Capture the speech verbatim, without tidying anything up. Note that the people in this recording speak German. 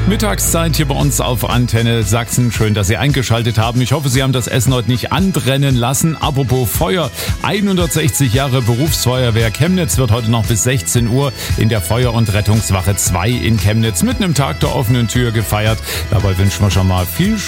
Mittagszeit hier bei uns auf Antenne Sachsen. Schön, dass Sie eingeschaltet haben. Ich hoffe, Sie haben das Essen heute nicht anbrennen lassen. Apropos Feuer, hundertsechzig Jahre Berufsfeuerwehr Chemnitz wird heute noch bis sechzehn Uhr in der Feuer- und Rettungswache zwei in Chemnitz mitten im Tag der offenen Tür gefeiert. Dabei wünschen wir schon mal viel Spaß.